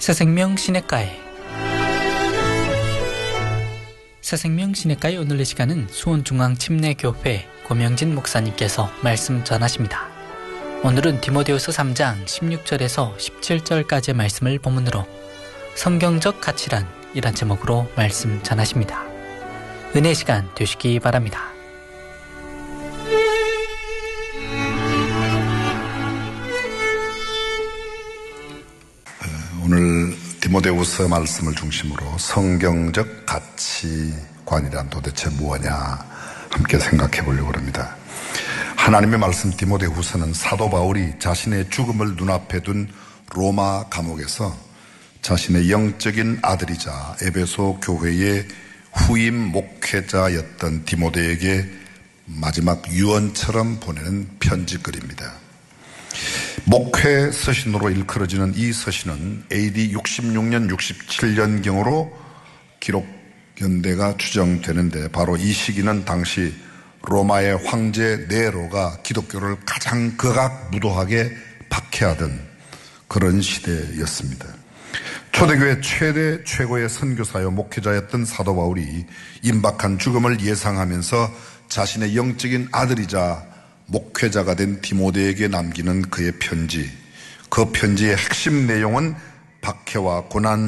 새생명 시냇가에 오늘 이 시간은 수원중앙침례교회 고명진 목사님께서 말씀 전하십니다. 오늘은 디모데후서 3장 16절에서 17절까지의 말씀을 본문으로 성경적 가치란 이란 제목으로 말씀 전하십니다. 은혜 시간 되시기 바랍니다. 오늘 디모데후서 말씀을 중심으로 성경적 가치관이란 도대체 무엇냐 함께 생각해 보려고 합니다. 하나님의 말씀 디모데후서는 사도 바울이 자신의 죽음을 눈앞에 둔 로마 감옥에서 자신의 영적인 아들이자 에베소 교회의 후임 목회자였던 디모데에게 마지막 유언처럼 보내는 편지글입니다. 목회 서신으로 일컬어지는 이 서신은 AD 66년, 67년경으로 기록 연대가 추정되는데 바로 이 시기는 당시 로마의 황제 네로가 기독교를 가장 극악무도하게 박해하던 그런 시대였습니다. 초대교회 최고의 선교사요 목회자였던 사도 바울이 임박한 죽음을 예상하면서 자신의 영적인 아들이자 목회자가 된 디모데에게 남기는 그의 편지, 그 편지의 핵심 내용은 박해와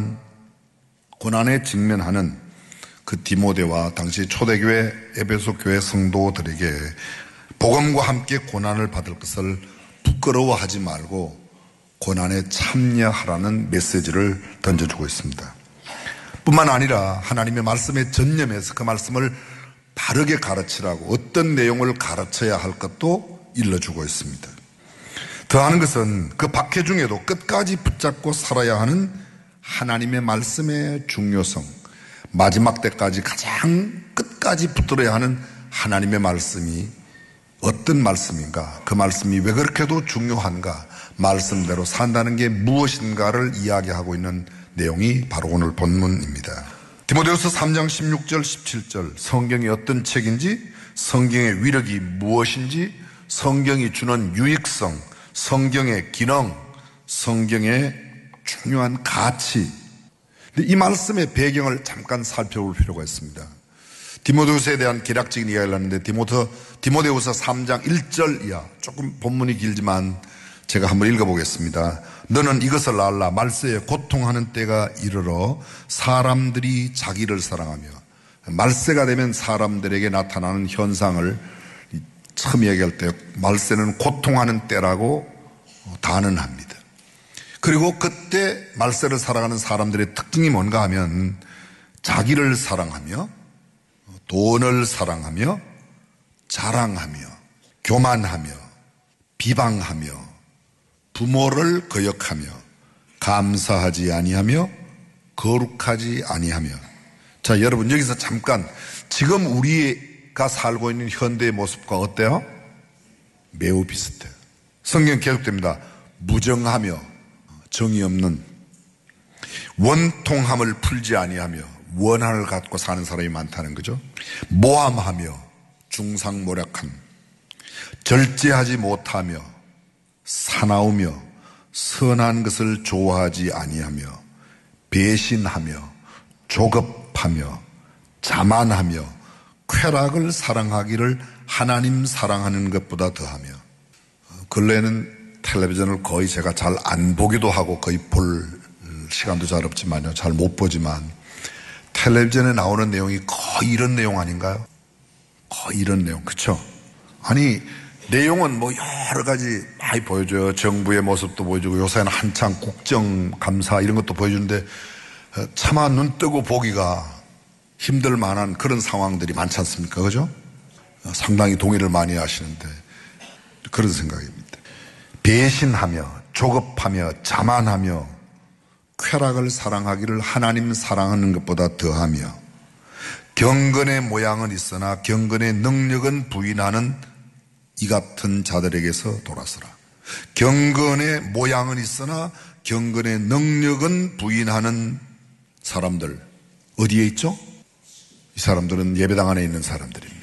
고난에 직면하는 그 디모데와 당시 초대교회 에베소 교회 성도들에게 복음과 함께 고난을 받을 것을 부끄러워하지 말고 고난에 참여하라는 메시지를 던져주고 있습니다. 뿐만 아니라 하나님의 말씀에 전념해서 그 말씀을 바르게 가르치라고 어떤 내용을 가르쳐야 할 것도 일러주고 있습니다. 더하는 것은 그 박해 중에도 끝까지 붙잡고 살아야 하는 하나님의 말씀의 중요성, 마지막 때까지 가장 끝까지 붙들어야 하는 하나님의 말씀이 어떤 말씀인가, 그 말씀이 왜 그렇게도 중요한가, 말씀대로 산다는 게 무엇인가를 이야기하고 있는 내용이 바로 오늘 본문입니다. 디모데후서 3장 16절 17절 성경이 어떤 책인지, 성경의 위력이 무엇인지, 성경이 주는 유익성, 성경의 기능, 성경의 중요한 가치, 이 말씀의 배경을 잠깐 살펴볼 필요가 있습니다. 디모데후서에 대한 개략적인 이야기를 하는데 디모데후서 3장 1절 이하, 조금 본문이 길지만 제가 한번 읽어보겠습니다. 너는 이것을 알라. 말세에 고통하는 때가 이르러 사람들이 자기를 사랑하며, 말세가 되면 사람들에게 나타나는 현상을 처음 얘기할 때 말세는 고통하는 때라고 단언합니다. 그리고 그때 말세를 살아가는 사람들의 특징이 뭔가 하면 자기를 사랑하며, 돈을 사랑하며, 자랑하며, 교만하며, 비방하며, 부모를 거역하며, 감사하지 아니하며, 거룩하지 아니하며. 자, 여러분 여기서 잠깐 지금 우리가 살고 있는 현대의 모습과 어때요? 매우 비슷해요. 성경 계속됩니다. 무정하며, 정이 없는, 원통함을 풀지 아니하며, 원한을 갖고 사는 사람이 많다는 거죠. 모함하며, 중상모략함, 절제하지 못하며, 사나우며, 선한 것을 좋아하지 아니하며, 배신하며, 조급하며, 자만하며, 쾌락을 사랑하기를 하나님 사랑하는 것보다 더하며. 근래에는 텔레비전을 거의 제가 잘 안 보기도 하고 거의 볼 시간도 잘 없지만요, 잘 못 보지만 텔레비전에 나오는 내용이 거의 이런 내용 아닌가요? 거의 이런 내용, 그쵸? 아니 내용은 뭐 여러 가지 많이 보여줘요. 정부의 모습도 보여주고 요새는 한창 국정감사 이런 것도 보여주는데 차마 눈 뜨고 보기가 힘들 만한 그런 상황들이 많지 않습니까? 그죠? 상당히 동의를 많이 하시는데 그런 생각입니다. 배신하며, 조급하며, 자만하며, 쾌락을 사랑하기를 하나님 사랑하는 것보다 더하며, 경건의 모양은 있으나 경건의 능력은 부인하는 이 같은 자들에게서 돌아서라. 경건의 모양은 있으나 경건의 능력은 부인하는 사람들 어디에 있죠? 이 사람들은 예배당 안에 있는 사람들입니다.